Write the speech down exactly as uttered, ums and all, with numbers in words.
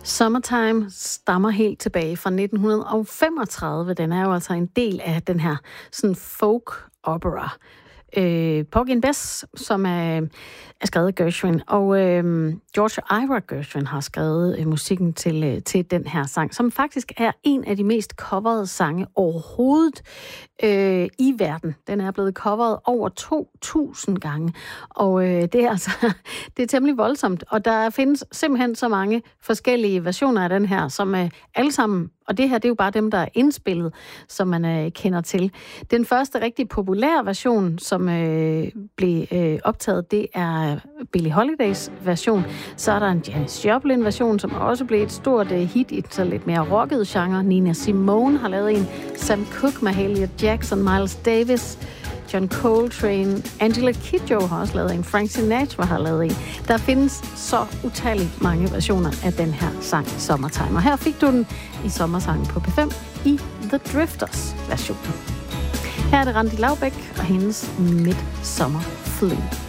Summertime stammer helt tilbage fra nitten femogtredive. Den er jo altså en del af den her sådan folk opera. Øh, Porgy and Bess, som er, er skrevet af Gershwin, og øh, George Ira Gershwin har skrevet øh, musikken til, øh, til den her sang, som faktisk er en af de mest coverede sange overhovedet øh, i verden. Den er blevet coveret over to tusind gange, og øh, det er altså det er temmelig voldsomt, og der findes simpelthen så mange forskellige versioner af den her, som øh, alle sammen. Og det her, det er jo bare dem, der er indspillet, som man øh, kender til. Den første rigtig populære version, som øh, blev øh, optaget, det er Billie Holidays version. Så er der en Janis Joplin version, som også blev et stort øh, hit i så lidt mere rocket genre. Nina Simone har lavet en. Sam Cooke, Mahalia Jackson, Miles Davis, John Coltrane, Angela Kidjo har også lavet en, Frank Sinatra har lavet en. Der findes så utalligt mange versioner af den her sang Summertime. Og her fik du den i Sommersangen på P fem i The Drifters version. Her er det Randi Laubek og hendes Midsummer Fling.